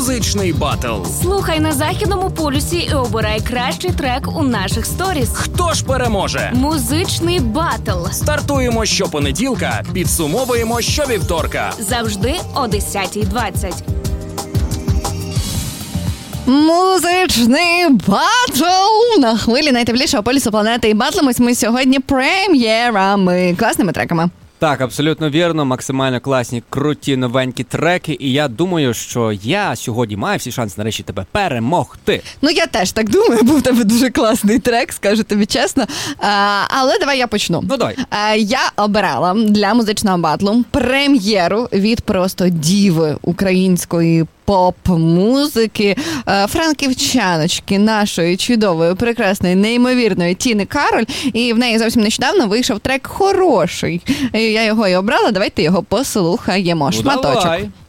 Музичний батл. Слухай на Західному полюсі і обирай кращий трек у наших сторіс. Хто ж переможе? Музичний батл. Стартуємо щопонеділка, підсумовуємо щовівторка. Завжди о 10:20. Музичний батл на хвилі найтеплішого полюсу планети. І батлимось ми сьогодні прем'єрами, класними треками. Так, абсолютно вірно, максимально класні, круті, новенькі треки, і я думаю, що я сьогодні маю всі шанси нарешті тебе перемогти. Ну, я теж так думаю, був в тебе дуже класний трек, скажу тобі чесно. Але давай я почну. Ну, давай. Я обирала для музичного батлу прем'єру від просто діви української поп-музики, франківчаночки нашої чудової, прекрасної, неймовірної Тіни Кароль. І в неї зовсім нещодавно вийшов трек «Хороший». Я його і обрала, давайте його послухаємо. Ну, шматочок. Давай.